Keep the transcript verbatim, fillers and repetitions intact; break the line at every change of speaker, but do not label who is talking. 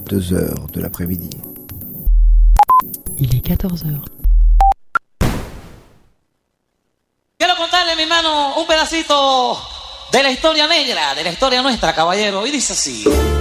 deux heures de l'après-midi.
Il est quatorze heures.
Quiero contarle, mi hermano, un pedacito de la historia negra, de la historia nuestra, caballero, y dice así.